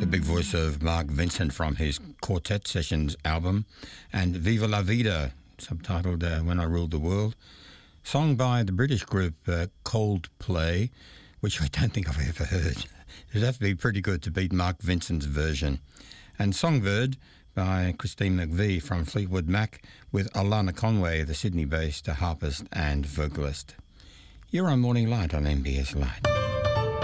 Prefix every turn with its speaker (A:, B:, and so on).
A: the big voice of Mark Vincent from his Quartet Sessions album, and Viva la Vida, subtitled When I Ruled the World, sung by the British group Coldplay, which I don't think I've ever heard. It'd have to be pretty good to beat Mark Vincent's version. And Songbird by Christine McVie from Fleetwood Mac with Alana Conway, the Sydney-based harpist and vocalist. You're on Morning Light on MBS Light.